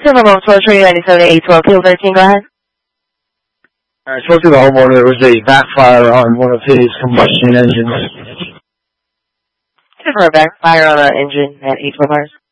Silverbolt Toll Train 97 812 Kill 13, go ahead. I spoke to the homeowner. There was a backfire on one of his combustion engines. For a backfire on an engine at 812 hours.